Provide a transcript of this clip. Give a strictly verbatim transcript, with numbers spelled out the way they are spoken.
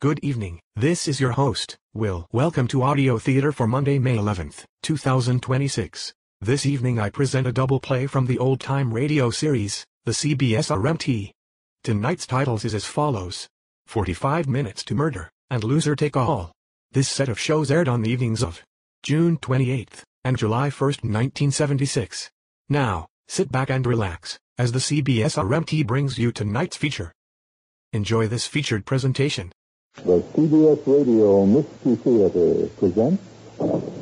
Good evening, this is your host, Will. Welcome to Audio Theater for Monday, May eleventh, two thousand twenty-six. This evening I present a double play from the old-time radio series, the C B S R M T. Tonight's titles is as follows: forty-five Minutes to Murder, and Loser Take All. This set of shows aired on the evenings of June twenty-eighth and July first, nineteen seventy-six. Now, sit back and relax, as the C B S R M T brings you tonight's feature. Enjoy this featured presentation. The C B S Radio Mystery Theater presents